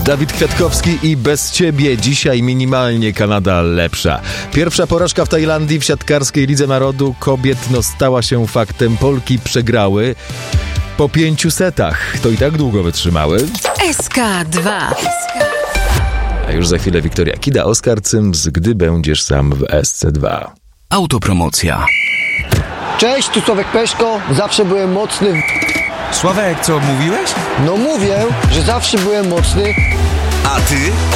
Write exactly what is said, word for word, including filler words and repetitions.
Dawid Kwiatkowski i Bez ciebie dzisiaj minimalnie Kanada lepsza. Pierwsza porażka w Tajlandii w siatkarskiej Lidze Narodu kobiet no stała się faktem. Polki przegrały po pięciu setach. To i tak długo wytrzymały. S K dva. A już za chwilę Wiktoria Kida, Oskar Cyms, Gdy będziesz sam w S C dwa. Autopromocja. Cześć, tu Sławek Peszko. Zawsze byłem mocny w... Sławek, co mówiłeś? No mówię, że zawsze byłem mocny. A ty